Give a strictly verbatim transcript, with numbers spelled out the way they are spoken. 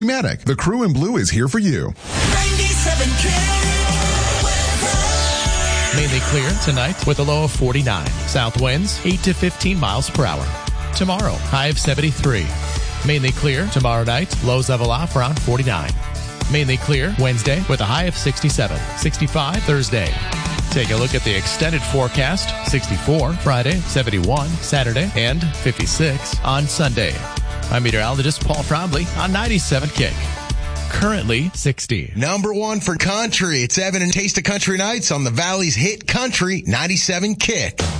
Matic, the crew in blue is here for you. ninety-seven Mainly clear tonight with a low of forty-nine. South winds eight to fifteen miles per hour. Tomorrow, high of seventy-three. Mainly clear tomorrow night, lows level off around forty-nine. Mainly clear Wednesday with a high of sixty-seven. sixty-five Thursday. Take a look at the extended forecast. sixty-four Friday, seventy-one Saturday, and fifty-six on Sunday. I'm meteorologist Paul Trombley on ninety-seven Kick. Currently sixty. Number one for country. It's Evan and Taste of Country Nights on the Valley's Hit Country ninety-seven Kick.